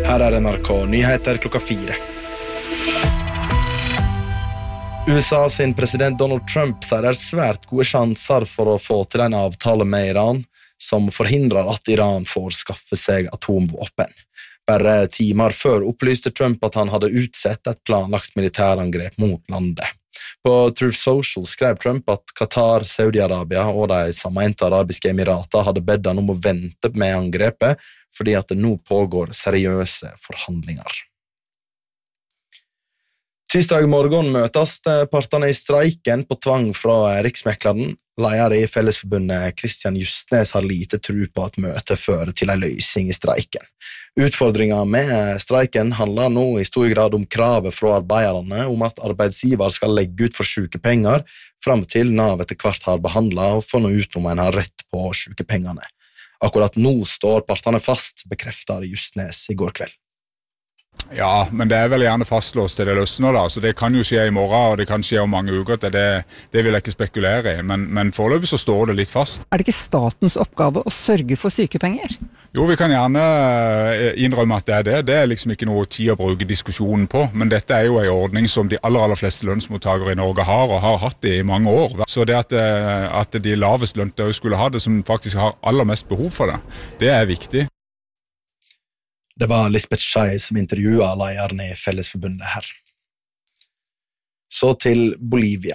Her NRK Nyheter klokka 4. USA sin president Donald Trump sier det svært gode sjanser for å få til en avtale med Iran som forhindrer at Iran får skaffe seg atomvåpen. Bare timer før opplyste Trump at han hadde utsett et planlagt militærangrep mot landet. På Truth Social skrev Trump at Qatar, Saudi-Arabia og de sammeinte arabiske emirater hadde bedt han om å vente med angrepet fordi at det nå pågår seriøse forhandlinger. Tirsdag morgen møtes partene i streiken på tvang fra Riksmekleren. Leder i Fellesforbundet Christian Justnes har lite tro på at møtet fører til en løsning i streiken. Utfordringen med streiken handler nå i stor grad om kravet fra arbeiderne om at arbeidsgiver skal legge ut for sykepenger frem til Nav etter hvert har behandlet og funnet ut om en har rett på sykepengene. Akkurat nå står partene fast, bekrefter Justnes i går kveld. Ja, men det er vel gjerne fastlåst til det løsner da, så det kan jo skje i morgen, og det kan skje om mange uker, det vil jeg ikke spekulere i, men foreløpig så står det litt fast. Er det ikke statens oppgave å sørge for sykepenger? Jo, vi kan gjerne innrømme at det er liksom ikke noe tid å bruke diskusjonen på, men dette er jo en ordning som de aller fleste lønnsmottakere i Norge har, og har hatt det i mange år. Så det at de lavest lønte skulle ha det, som faktisk har aller mest behov for det, det er viktig. Det var Lisbeth Schei som intervjuet lederen i Fellesforbundet her. Så til Bolivia.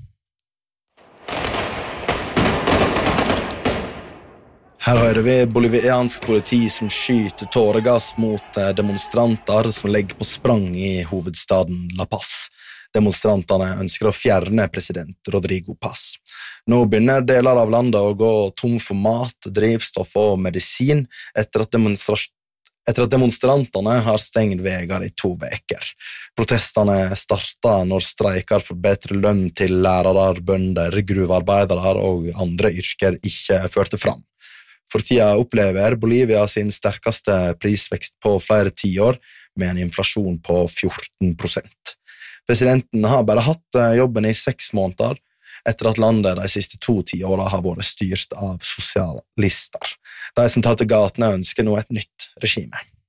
Her hører vi boliviansk politi som skyter tåregass mot demonstranter som legger på sprang i hovedstaden La Paz. Demonstrantene ønsker å fjerne president Rodrigo Paz. Nå begynner deler av landet å gå tom for mat, drivstoff og medisin etter at demonstrantene har stengt veier i 2 uker. Protestene startet når streiker for bedre lønn til lærere, bønder, gruvearbeidere og andre yrker ikke førte fram. For tida opplever Bolivia sin sterkeste prisvekst på flere tiår, med en inflasjon på 14%. Presidenten har bare hatt jobben i 6 måneder, etter at landet de siste 2 tiårene har vært styrt av sosialister. De som tar til gatene ønsker nå et nytt regime.